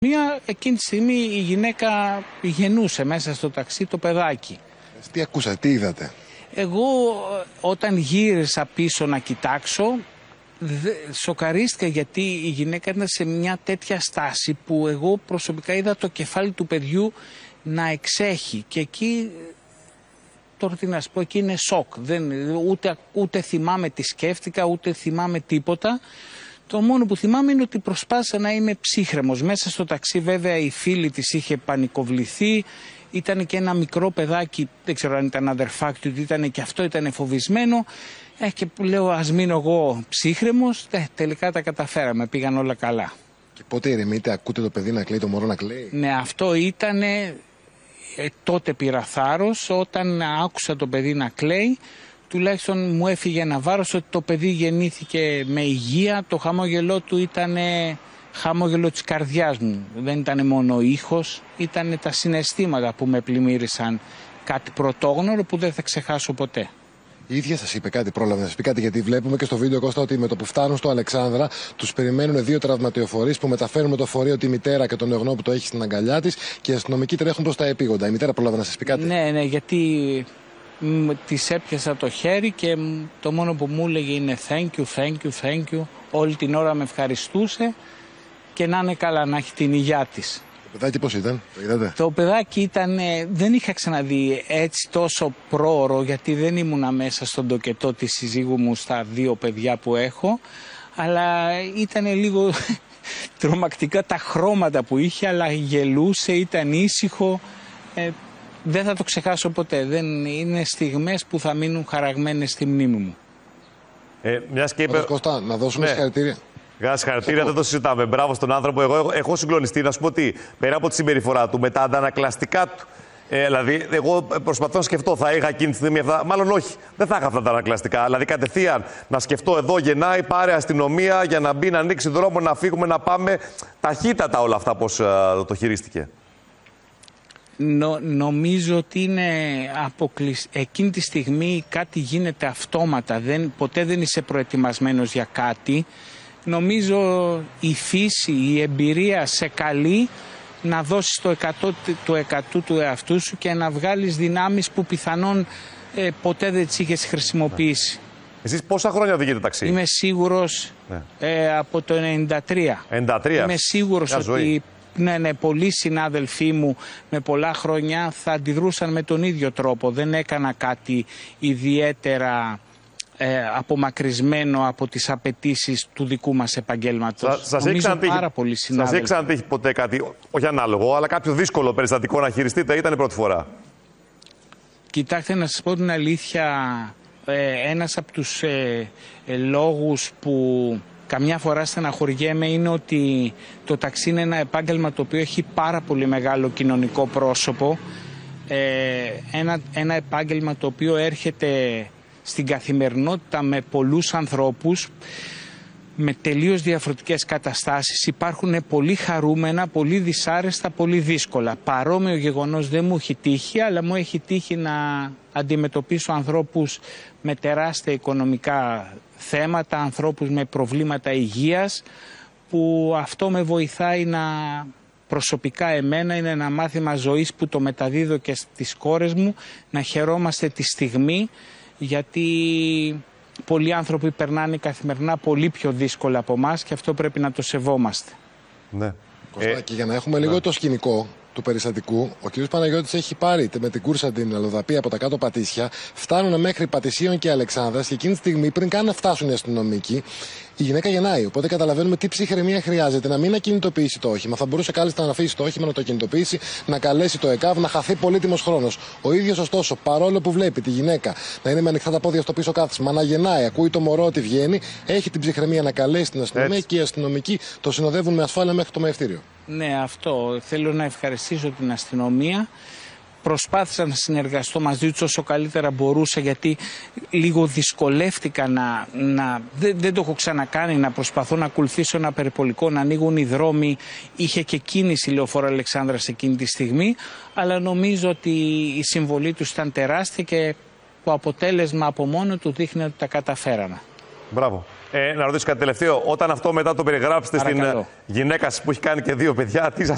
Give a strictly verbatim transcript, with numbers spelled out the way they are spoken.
Μία, εκείνη τη στιγμή η γυναίκα γεννούσε μέσα στο ταξί το παιδάκι. Τι ακούσατε, τι είδατε? Εγώ όταν γύρισα πίσω να κοιτάξω, δε, σοκαρίστηκα γιατί η γυναίκα ήταν σε μια τέτοια στάση που εγώ προσωπικά είδα το κεφάλι του παιδιού να εξέχει. Και εκεί, τώρα τι να σου πω, εκεί είναι σοκ. Δεν, ούτε, ούτε θυμάμαι τι σκέφτηκα, ούτε θυμάμαι τίποτα. Το μόνο που θυμάμαι είναι ότι προσπάθησα να είμαι ψύχρεμος. Μέσα στο ταξί βέβαια η φίλη της είχε πανικοβληθεί. Ήταν και ένα μικρό παιδάκι, δεν ξέρω αν ήταν αδερφάκι του, ήταν και αυτό ήταν φοβισμένο. Ε, και που λέω ας μείνω εγώ ψύχρεμος. Ε, τελικά τα καταφέραμε, πήγαν όλα καλά. Και πότε ηρεμείτε, ακούτε το παιδί να κλαίει, το μωρό να κλαίει? Ναι, αυτό ήταν, ε, τότε πήρα θάρρος όταν άκουσα το παιδί να κλαίει. Τουλάχιστον μου έφυγε ένα βάρος ότι το παιδί γεννήθηκε με υγεία, το χαμόγελό του ήταν χαμόγελο της καρδιάς μου. Δεν ήταν μόνο ο ήχος, ήταν τα συναισθήματα που με πλημμύρισαν, κάτι πρωτόγνωρο που δεν θα ξεχάσω ποτέ. Η ίδια σας είπε κάτι, πρόλαβε να σας πει κάτι, γιατί βλέπουμε και στο βίντεο, Κώστα, ότι με το που φτάνουν στο Αλεξάνδρα τους περιμένουν δύο τραυματιοφορείς που μεταφέρουν με το φορείο τη μητέρα και τον νεογνώ που το έχει στην αγκαλιά της και οι αστυνομικοί τρέχουν προς τα επίγοντα. Η μητέρα πρόλαβε να σας πει κάτι? Ναι, ναι, γιατί της έπιασα το χέρι και το μόνο που μου έλεγε είναι thank you, thank you, thank you. Όλη την ώρα με ευχαριστούσε και να είναι καλά, να έχει την υγειά της. Το παιδάκι πώς ήταν, το είδατε? Το παιδάκι ήταν, δεν είχα ξαναδεί έτσι τόσο πρόωρο, γιατί δεν ήμουνα μέσα στον τοκετό της συζύγου μου στα δύο παιδιά που έχω, αλλά ήταν λίγο τρομακτικά τα χρώματα που είχε, αλλά γελούσε, ήταν ήσυχο. Ε, Δεν θα το ξεχάσω ποτέ. Δεν είναι στιγμές που θα μείνουν χαραγμένες στη μνήμη μου. Ε, μιας και είπε... Κώστα, να δώσουμε ναι. συγχαρητήρια. Γεια συγχαρητήρια, δεν το συζητάμε. Μπράβο στον άνθρωπο. Εγώ έχω, έχω συγκλονιστεί. Να σου πω ότι πέρα από τη συμπεριφορά του, με τα αντανακλαστικά του. Ε, δηλαδή, εγώ προσπαθώ να σκεφτώ, θα είχα εκείνη τη στιγμή αυτά. Μάλλον όχι, δεν θα είχα αυτά τα ανακλαστικά. Δηλαδή, κατευθείαν να σκεφτώ, εδώ γεννάει, πάρε αστυνομία για να μπει, να ανοίξει δρόμο, να φύγουμε, να πάμε. Ταχύτατα όλα αυτά πώς uh, το χειρίστηκε. Νο, νομίζω ότι είναι αποκλεισ... εκείνη τη στιγμή κάτι γίνεται αυτόματα. Δεν, ποτέ δεν είσαι προετοιμασμένος για κάτι. Νομίζω η φύση, η εμπειρία σε καλεί να δώσεις το εκατό του εκατό του εαυτού σου και να βγάλεις δυνάμεις που πιθανόν ε, ποτέ δεν τις είχες χρησιμοποιήσει. Εσείς πόσα χρόνια οδηγείτε ταξί? Είμαι σίγουρος ναι. ε, από το ενενήντα τρία. ενενήντα τρία. Είμαι σίγουρος ότι ναι, ναι, πολλοί συνάδελφοί μου με πολλά χρόνια θα αντιδρούσαν με τον ίδιο τρόπο. Δεν έκανα κάτι ιδιαίτερα ε, απομακρυσμένο από τις απαιτήσεις του δικού μας επαγγέλματος. Σας έχει ξανατύχει ποτέ κάτι, όχι ανάλογο, αλλά κάποιο δύσκολο περιστατικό να χειριστείτε, ήταν η πρώτη φορά? Κοιτάξτε, να σας πω την αλήθεια, ε, ένας από τους ε, ε, λόγους που καμιά φορά στεναχωριέμαι είναι ότι το ταξί είναι ένα επάγγελμα το οποίο έχει πάρα πολύ μεγάλο κοινωνικό πρόσωπο. Ε, ένα, ένα επάγγελμα το οποίο έρχεται στην καθημερινότητα με πολλούς ανθρώπους, με τελείως διαφορετικές καταστάσεις. Υπάρχουν πολύ χαρούμενα, πολύ δυσάρεστα, πολύ δύσκολα. Παρόμοιο γεγονός δεν μου έχει τύχει, αλλά μου έχει τύχει να αντιμετωπίσω ανθρώπους με τεράστια οικονομικά θέματα, ανθρώπους με προβλήματα υγείας, που αυτό με βοηθάει να προσωπικά εμένα, είναι ένα μάθημα ζωής που το μεταδίδω και στις κόρες μου, να χαιρόμαστε τη στιγμή, γιατί πολλοί άνθρωποι περνάνε καθημερινά πολύ πιο δύσκολα από εμάς και αυτό πρέπει να το σεβόμαστε. Ναι. Κωστά, ε, και για να έχουμε λίγο ναι. το σκηνικό του περιστατικού, ο κ. Παναγιώτης έχει πάρει με την κούρσα την αλλοδαπή από τα κάτω Πατήσια, φτάνουν μέχρι Πατησίων και Αλεξάνδρας και εκείνη τη στιγμή, πριν καν να φτάσουν οι αστυνομικοί, η γυναίκα γεννάει. Οπότε καταλαβαίνουμε τι ψυχραιμία χρειάζεται. Να μην ακινητοποιήσει το όχημα. Θα μπορούσε κάλλιστα να αφήσει το όχημα, να το κινητοποιήσει, να καλέσει το ΕΚΑΒ, να χαθεί πολύτιμος χρόνος. Ο ίδιος, ωστόσο, παρόλο που βλέπει τη γυναίκα να είναι με ανοιχτά τα πόδια στο πίσω κάθισμα, να γεννάει, ακούει το μωρό ότι βγαίνει, έχει την ψυχραιμία να καλέσει την αστυνομία Έτσι. Και οι αστυνομικοί το συνοδεύουν με ασφάλεια μέχρι το μαευτήριο. Ναι, αυτό. Θέλω να ευχαριστήσω την αστυνομία. Προσπάθησα να συνεργαστώ μαζί τους όσο καλύτερα μπορούσα, γιατί λίγο δυσκολεύτηκα να... να δεν, δεν το έχω ξανακάνει, να προσπαθώ να ακολουθήσω ένα περιπολικό, να ανοίγουν οι δρόμοι. Είχε και κίνηση λεωφόρο Αλεξάνδρας εκείνη τη στιγμή, αλλά νομίζω ότι η συμβολή τους ήταν τεράστια και το αποτέλεσμα από μόνο του δείχνει ότι τα καταφέραμε. Μπράβο. Ε, να ρωτήσω κάτι τελευταίο. Όταν αυτό μετά το περιγράψετε στην γυναίκα σας που έχει κάνει και δύο παιδιά, τι σας